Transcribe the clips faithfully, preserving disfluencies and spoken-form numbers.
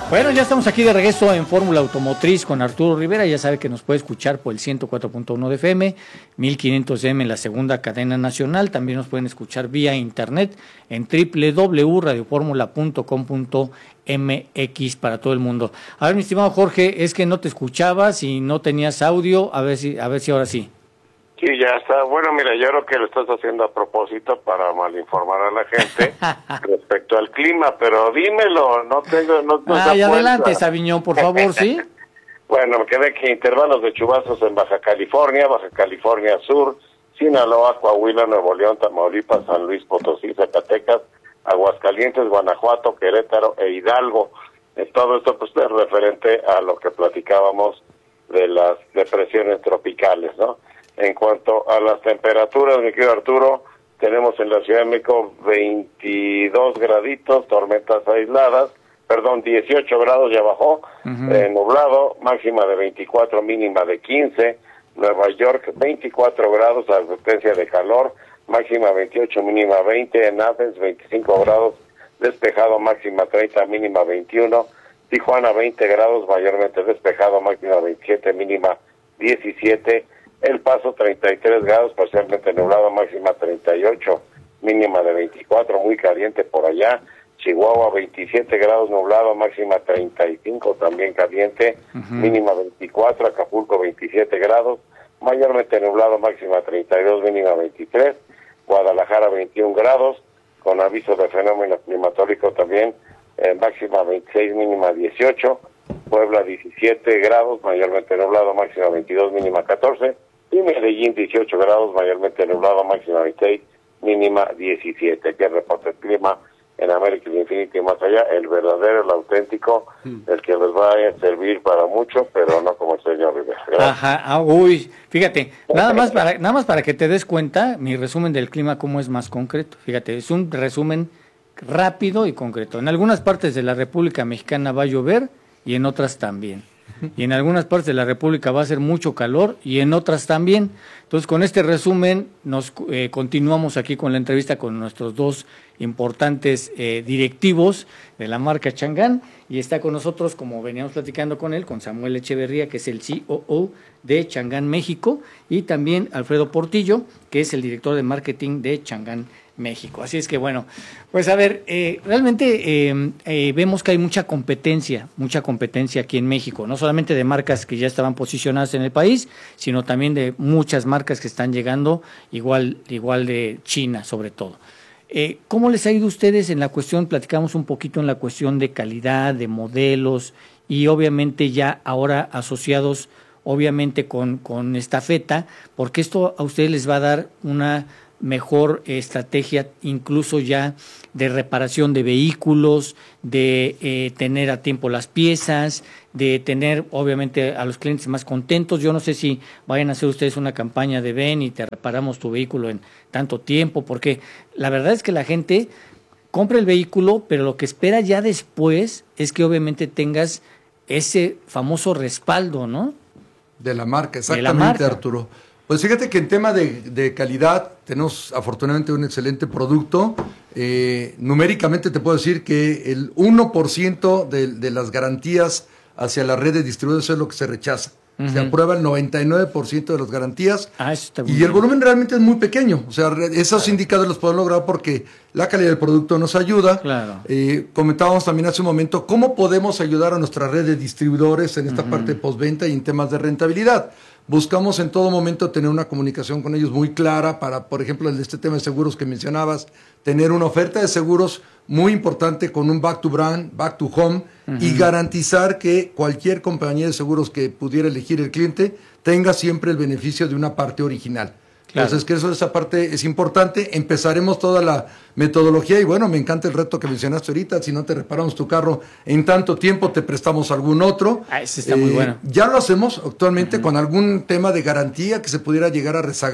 Bueno, ya estamos aquí de regreso en Fórmula Automotriz con Arturo Rivera. Ya sabe que nos puede escuchar por el ciento cuatro punto uno de F M, mil quinientos de A M en la segunda cadena nacional. También nos pueden escuchar vía internet en doble u doble u doble u punto radio fórmula punto com punto m x para todo el mundo. A ver, mi estimado Jorge, es que no te escuchabas y no tenías audio. A ver si, a ver si ahora sí. Sí, ya está. Bueno, mira, yo creo que lo estás haciendo a propósito para malinformar a la gente respecto al clima, pero dímelo, no tengo... No, no Ay, adelante, Sabiñón, por favor, ¿sí? Bueno, me quedé que intervalos de chubascos en Baja California, Baja California Sur, Sinaloa, Coahuila, Nuevo León, Tamaulipas, San Luis Potosí, Zacatecas, Aguascalientes, Guanajuato, Querétaro e Hidalgo. Eh, todo esto pues es referente a lo que platicábamos de las depresiones tropicales, ¿no? En cuanto a las temperaturas, mi querido Arturo, tenemos en la Ciudad de México veintidós graditos, tormentas aisladas, perdón, dieciocho grados ya bajó, uh-huh. eh, nublado, máxima de veinticuatro, mínima de quince, Nueva York veinticuatro grados, advertencia de calor, máxima veintiocho, mínima veinte, en Athens veinticinco grados, despejado, máxima treinta, mínima veintiuno, Tijuana veinte grados, mayormente despejado, máxima veintisiete, mínima diecisiete, El Paso treinta y tres grados, parcialmente nublado, máxima treinta y ocho, mínima de veinticuatro, muy caliente por allá. Chihuahua veintisiete grados, nublado, máxima treinta y cinco, también caliente, uh-huh. mínima veinticuatro. Acapulco veintisiete grados, mayormente nublado, máxima treinta y dos, mínima veintitrés. Guadalajara veintiún grados, con aviso de fenómeno climatológico también, eh, máxima veintiséis, mínima dieciocho. Puebla diecisiete grados, mayormente nublado, máxima veintidós, mínima catorce. Y Medellín dieciocho grados, mayormente nublado, máxima veintiséis, mínima diecisiete. Aquí el reporte del clima en América Infinita y más allá, el verdadero, el auténtico, mm. el que les va a servir para mucho, pero no como el señor Rivera. Gracias. Ajá, ah, uy, fíjate, nada más para nada más para que te des cuenta, mi resumen del clima cómo es más concreto. Fíjate, es un resumen rápido y concreto. En algunas partes de la República Mexicana va a llover y en otras también. Y en algunas partes de la República va a hacer mucho calor y en otras también. Entonces, con este resumen, nos eh, continuamos aquí con la entrevista con nuestros dos importantes eh, directivos de la marca Chang'an, y está con nosotros, como veníamos platicando con él, con Samuel Echeverría, que es el C O O de Chang'an México, y también Alfredo Portillo, que es el director de marketing de Chang'an México. Así es que bueno, pues a ver, eh, realmente eh, eh, vemos que hay mucha competencia, mucha competencia aquí en México, no solamente de marcas que ya estaban posicionadas en el país, sino también de muchas marcas que están llegando, igual, igual de China sobre todo. Eh, ¿Cómo les ha ido a ustedes en la cuestión? Platicamos un poquito en la cuestión de calidad, de modelos, y obviamente ya ahora asociados, obviamente con, con Estafeta, porque esto a ustedes les va a dar una mejor estrategia incluso ya de reparación de vehículos, de eh, tener a tiempo las piezas, de tener obviamente a los clientes más contentos. Yo no sé si vayan a hacer ustedes una campaña de ven y te reparamos tu vehículo en tanto tiempo, porque la verdad es que la gente compra el vehículo, pero lo que espera ya después es que obviamente tengas ese famoso respaldo, ¿no? De la marca, exactamente, la marca. Arturo. Pues fíjate que en tema de, de calidad tenemos afortunadamente un excelente producto. Eh, numéricamente te puedo decir que el uno por ciento de, de las garantías hacia la red de distribuidores es lo que se rechaza. Uh-huh. Se aprueba el noventa y nueve por ciento de las garantías, ah, eso está muy y bien. El volumen realmente es muy pequeño. O sea, esos claro. indicadores los podemos lograr porque la calidad del producto nos ayuda. Claro. Eh, comentábamos también hace un momento cómo podemos ayudar a nuestra red de distribuidores en esta uh-huh. parte de postventa y en temas de rentabilidad. Buscamos en todo momento tener una comunicación con ellos muy clara para, por ejemplo, este tema de seguros que mencionabas, tener una oferta de seguros muy importante con un back to brand, back to home, uh-huh. y garantizar que cualquier compañía de seguros que pudiera elegir el cliente tenga siempre el beneficio de una parte original. Claro. Entonces, que eso, esa parte es importante. Empezaremos toda la metodología y bueno, me encanta el reto que mencionaste ahorita. Si no te reparamos tu carro en tanto tiempo, te prestamos algún otro. Ah, ese está eh, muy bueno. Ya lo hacemos actualmente uh-huh. con algún tema de garantía que se pudiera llegar a rezagar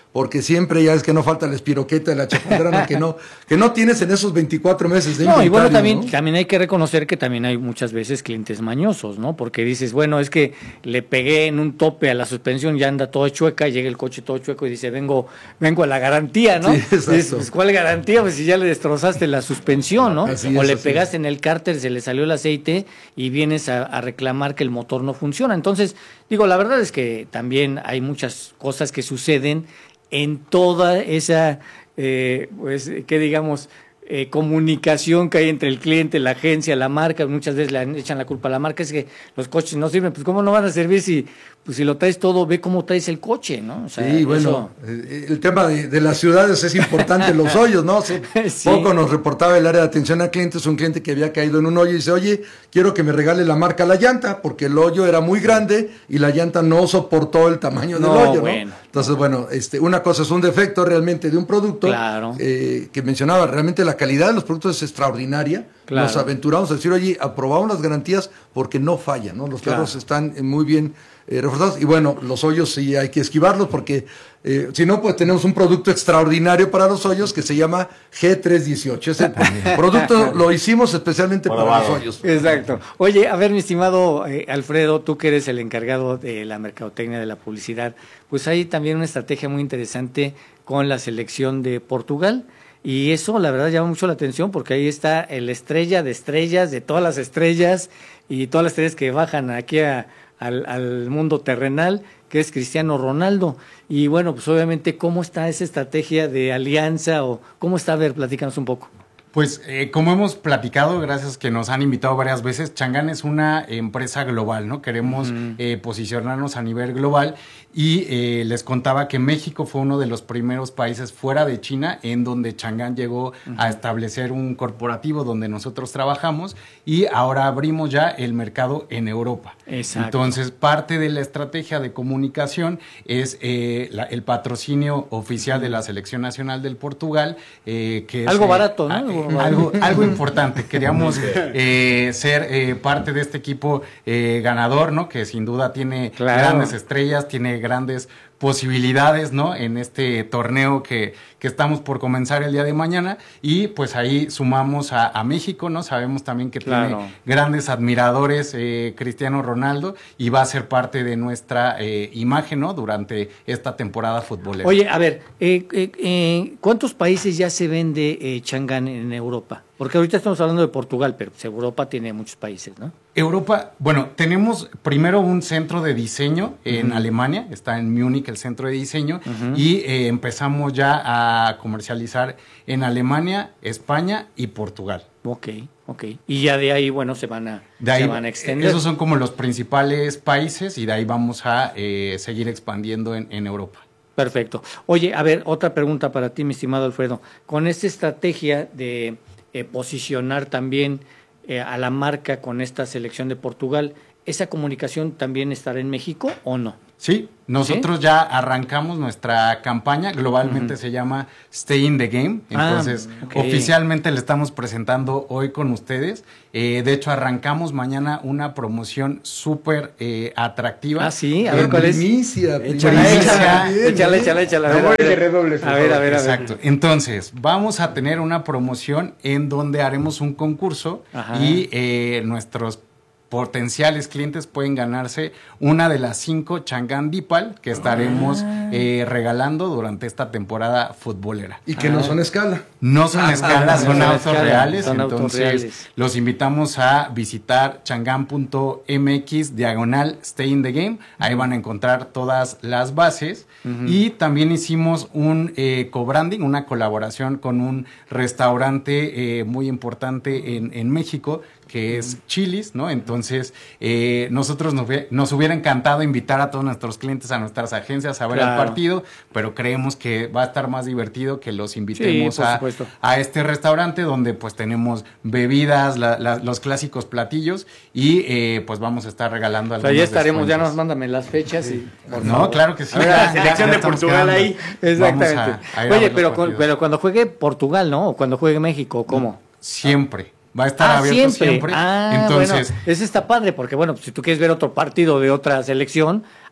porque siempre ya es que no falta la espiroqueta, la chapandrana que no, que no tienes en esos veinticuatro meses de No, y bueno, inventario, también, ¿no? también hay que reconocer que también hay muchas veces clientes mañosos, ¿no? Porque dices, bueno, es que le pegué en un tope a la suspensión, ya anda todo chueca, llega el coche todo chueco y dice, vengo, vengo a la garantía, ¿no? Sí, exacto. Dices, pues, ¿cuál garantía? Pues si ya le destrozaste la suspensión, ¿no? Así o es, le así pegaste es. en el cárter, se le salió el aceite y vienes a, a reclamar que el motor no funciona. Entonces, digo, la verdad es que también hay muchas cosas que suceden en toda esa, eh, pues, que digamos, eh, comunicación que hay entre el cliente, la agencia, la marca. Muchas veces le echan la culpa a la marca, es que los coches no sirven. Pues, ¿cómo no van a servir si, pues, si lo traes todo, ve cómo traes el coche, ¿no? O sea, Sí, bueno, eso... eh, el tema de, de las ciudades es importante, los hoyos, ¿no? Hace Sí. poco nos reportaba el área de atención a clientes, un cliente que había caído en un hoyo y dice, oye, quiero que me regale la marca a la llanta, porque el hoyo era muy grande y la llanta no soportó el tamaño No, del hoyo, bueno. ¿no? Entonces, bueno, este, una cosa es un defecto realmente de un producto, Claro. eh, que mencionaba, realmente la calidad de los productos es extraordinaria. Claro. Nos aventuramos a decir, oye, aprobamos las garantías porque no fallan, ¿no? Los Claro. carros están eh, muy bien eh, reforzados y bueno, los hoyos sí hay que esquivarlos porque eh, si no, pues tenemos un producto extraordinario para los hoyos que se llama G trescientos dieciocho. Ese producto lo hicimos especialmente Bueno, para vamos. los hoyos. Exacto. Oye, a ver, mi estimado eh, Alfredo, tú que eres el encargado de la mercadotecnia de la publicidad, pues hay también una estrategia muy interesante con la selección de Portugal. Y eso, la verdad, llama mucho la atención porque ahí está el estrella de estrellas, de todas las estrellas y todas las estrellas que bajan aquí a, al, al mundo terrenal, que es Cristiano Ronaldo. Y bueno, pues obviamente, ¿cómo está esa estrategia de alianza o cómo está? A ver, platícanos un poco. Pues eh, como hemos platicado, gracias que nos han invitado varias veces, Chang'an es una empresa global, ¿no? Queremos uh-huh. eh, posicionarnos a nivel global y eh, les contaba que México fue uno de los primeros países fuera de China en donde Chang'an llegó uh-huh. a establecer un corporativo donde nosotros trabajamos y ahora abrimos ya el mercado en Europa. Exacto. Entonces, parte de la estrategia de comunicación es eh, la, el patrocinio oficial uh-huh. de la Selección Nacional del Portugal, eh, que es... Algo eh, barato, ¿no? A, Algo, algo importante, queríamos eh, ser eh, parte de este equipo eh, ganador, ¿no? Que sin duda tiene claro. grandes estrellas, tiene grandes posibilidades, ¿no? En este torneo que, que estamos por comenzar el día de mañana y pues ahí sumamos a, a México, ¿no? Sabemos también que claro. tiene grandes admiradores eh, Cristiano Ronaldo y va a ser parte de nuestra eh, imagen, ¿no? Durante esta temporada futbolera. Oye, a ver, eh, eh, eh, ¿cuántos países ya se vende eh, Chang'an en Europa? Porque ahorita estamos hablando de Portugal, pero pues, Europa tiene muchos países, ¿no? Europa, bueno, tenemos primero un centro de diseño en uh-huh. Alemania, está en Múnich el centro de diseño, uh-huh. y eh, empezamos ya a comercializar en Alemania, España y Portugal. Ok, ok. Y ya de ahí, bueno, se van a, de ahí, se van a extender. Esos son como los principales países y de ahí vamos a eh, seguir expandiendo en, en Europa. Perfecto. Oye, a ver, otra pregunta para ti, mi estimado Alfredo. Con esta estrategia de eh, posicionar también eh, a la marca con esta selección de Portugal, ¿esa comunicación también estará en México o no? Sí, nosotros ¿Sí? ya arrancamos nuestra campaña, globalmente uh-huh. se llama Stay in the Game, entonces ah, okay. oficialmente le estamos presentando hoy con ustedes, eh, de hecho arrancamos mañana una promoción súper eh, atractiva. Ah, sí, a ver cuál es. Primicia, primicia. Échale, échale, échale. A ver, a ver, a ver, a ver, a ver. Exacto, entonces vamos a tener una promoción en donde haremos un concurso Ajá. y eh, nuestros potenciales clientes pueden ganarse una de las cinco Chang'an Dipal que estaremos ah. eh, regalando durante esta temporada futbolera. Y que ah. no son escala. No son ah, escalas, son, son autos escala, reales. Son entonces autos reales. Los invitamos a visitar chang'an punto m x diagonal Stay in the Game. Ahí van a encontrar todas las bases. Uh-huh. Y también hicimos un eh, co-branding, una colaboración con un restaurante eh, muy importante en, en México, que es Chili's, ¿no? Entonces, eh, nosotros nos, nos hubiera encantado invitar a todos nuestros clientes a nuestras agencias a ver claro. el partido, pero creemos que va a estar más divertido que los invitemos sí, a, a este restaurante donde pues tenemos bebidas, la, la, los clásicos platillos y eh, pues vamos a estar regalando algunos. O sea, ya estaremos, descuentos. Ya nos mándame las fechas sí. y... Por no, favor. Claro que sí. A ver, la selección de Portugal ahí. Exactamente. A, a Oye, pero, con, pero cuando juegue Portugal, ¿no? O cuando juegue México, ¿cómo? Siempre. Va a estar ah, abierto siempre. siempre. Ah, Entonces, bueno, eso está padre, porque bueno, si tú quieres ver otro partido de otra selección,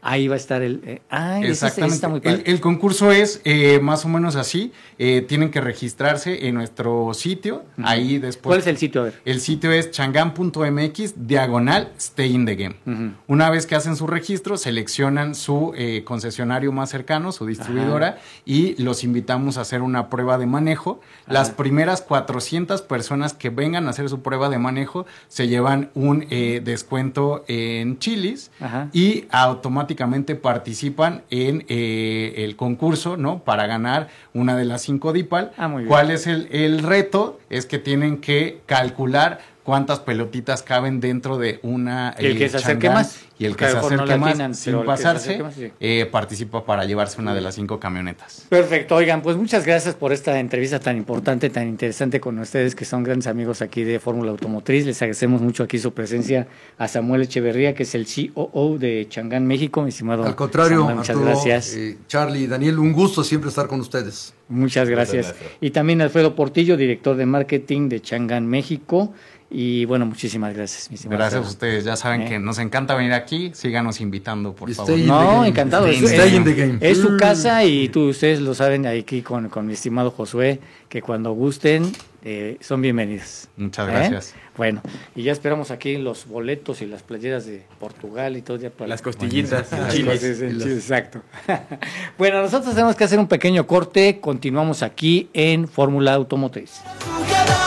Ahí va a estar el... Eh, ah, exactamente. Está muy padre. El, el concurso es eh, más o menos así. Eh, tienen que registrarse en nuestro sitio. Uh-huh. Ahí después... ¿Cuál es el sitio? A ver. El sitio es changam punto m x diagonal stay in the game. Uh-huh. Una vez que hacen su registro, seleccionan su eh, concesionario más cercano, su distribuidora, Ajá. y los invitamos a hacer una prueba de manejo. Ajá. Las primeras cuatrocientas personas que vengan a hacer su prueba de manejo se llevan un eh, descuento en Chili's Ajá. y automáticamente participan en eh, el concurso, ¿no? Para ganar una de las cinco D I P A L. Ah, muy bien. ¿Cuál es el, el reto? Es que tienen que calcular cuántas pelotitas caben dentro de una y el que eh, se acerque más y el que se acerque no más atinan, sin pasarse más, sí. eh, participa para llevarse una de las cinco camionetas. Perfecto, oigan, pues muchas gracias por esta entrevista tan importante, tan interesante con ustedes, que son grandes amigos aquí de Fórmula Automotriz. Les agradecemos mucho aquí su presencia a Samuel Echeverría, que es el C O O de Changán México, mi estimado. Al contrario, Samuel, muchas Arturo, gracias. Eh, Charlie, Daniel, un gusto siempre estar con ustedes. Muchas gracias. Muchas gracias. Y también Alfredo Portillo, director de marketing de Changán México. Y bueno, muchísimas gracias. Gracias Alfredo. A ustedes, ya saben ¿Eh? que nos encanta venir aquí, síganos invitando, por y favor. No, encantado. Es, stay in the game. Es su casa y tú, ustedes lo saben aquí con, con mi estimado Josué, que cuando gusten eh, son bienvenidos. Muchas gracias. ¿Eh? Bueno, y ya esperamos aquí los boletos y las playeras de Portugal y todo. Ya para las costillitas. Bueno, las cosas en Chile, exacto. Bueno, nosotros tenemos que hacer un pequeño corte. Continuamos aquí en Fórmula Automotriz.